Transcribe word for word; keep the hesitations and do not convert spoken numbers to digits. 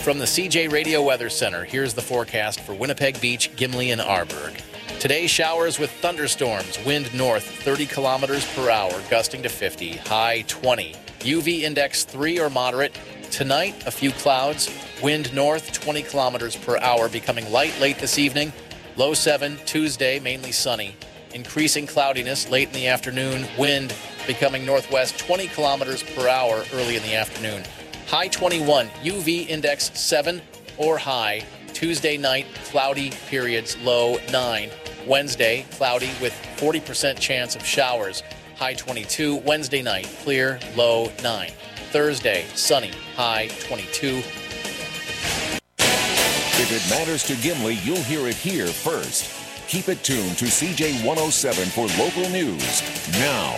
From the C J Radio Weather Center, here's the forecast for Winnipeg Beach, Gimli, and Arborg. Today, showers with thunderstorms, wind north thirty kilometers per hour, gusting to fifty, high twenty. U V index three or moderate. Tonight, a few clouds, wind north twenty kilometers per hour, becoming light late this evening, low seven. Tuesday, mainly sunny. Increasing cloudiness late in the afternoon, wind becoming northwest twenty kilometers per hour early in the afternoon. High twenty-one, U V index seven or high. Tuesday night, cloudy periods, low nine. Wednesday, cloudy with forty percent chance of showers, high twenty-two. Wednesday night, clear, low nine. Thursday, sunny, high twenty-two. If it matters to Gimli, you'll hear it here first. Keep it tuned to C J one oh seven for local news. Now,